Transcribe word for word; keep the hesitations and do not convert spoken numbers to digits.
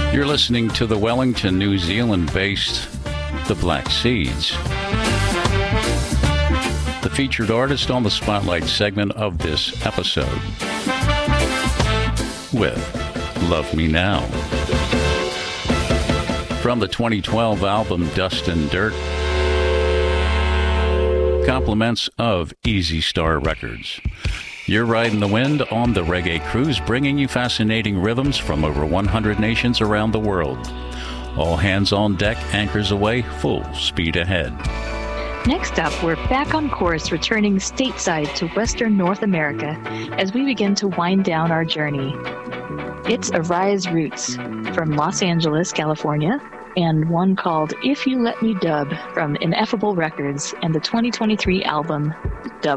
You're listening to the Wellington, New Zealand-based The Black Seeds. The featured artist on the Spotlight segment of this episode with Love Me Now. From the twenty twelve album Dust and Dirt, compliments of Easy Star Records. You're riding the wind on the Reggae Cruise, bringing you fascinating rhythms from over one hundred nations around the world. All hands on deck, anchors away, full speed ahead. Next up, we're back on course, returning stateside to Western North America as we begin to wind down our journey. It's Arise Roots from Los Angeles, California, and one called If You Let Me Dub from Ineffable Records and the twenty twenty-three album Dub